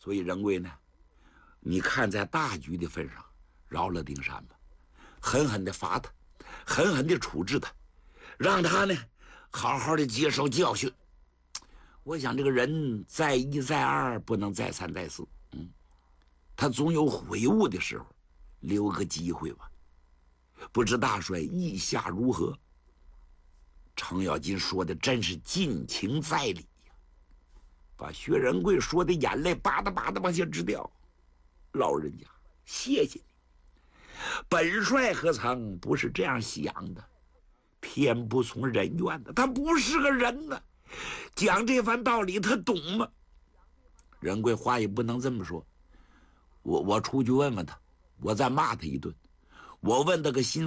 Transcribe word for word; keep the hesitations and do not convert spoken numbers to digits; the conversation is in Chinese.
所以仁贵呢，你看在大局的份上，饶了丁山吧，狠狠的罚他，狠狠的处置他，让他呢好好的接受教训。我想这个人再一再二，不能再三再四，嗯，他总有悔悟的时候，留个机会吧。不知大帅意下如何？程咬金说的真是尽情在理呀，把薛仁贵说的眼泪吧嗒吧嗒往下直掉。老人家，谢谢你。本帅何曾不是这样想的？天不从人愿的，他不是个人呢。讲这番道理，他懂吗？仁贵话也不能这么说。我我出去问问他，我再骂他一顿。我问他个心